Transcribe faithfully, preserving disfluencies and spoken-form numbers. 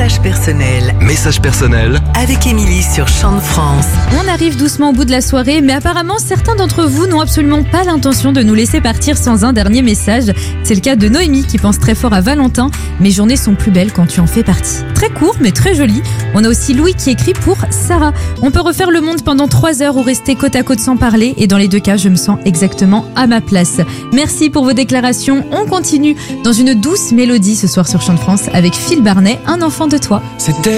Message personnel. Message personnel Avec Émilie sur Chant de France. On arrive doucement au bout de la soirée, mais apparemment certains d'entre vous n'ont absolument pas l'intention de nous laisser partir sans un dernier message. C'est le cas de Noémie qui pense très fort à Valentin. Mes journées sont plus belles quand tu en fais partie. Très court mais très joli. On a aussi Louis qui écrit pour Sarah. On peut refaire le monde pendant trois heures ou rester côte à côte sans parler, et dans les deux cas je me sens exactement à ma place. Merci pour vos déclarations. On continue dans une douce mélodie ce soir sur Chant de France avec Phil Barnet, Un enfant de toi. C'était